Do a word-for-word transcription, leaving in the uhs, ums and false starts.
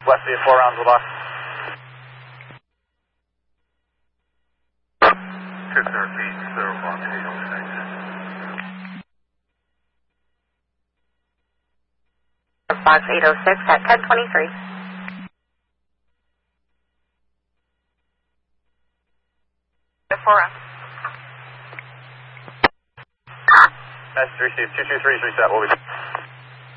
West via four rounds with us. two thirteen, zero one eight oh six. Box eight oh six at ten twenty-three. four rounds. Message received. two two three is reset. We'll be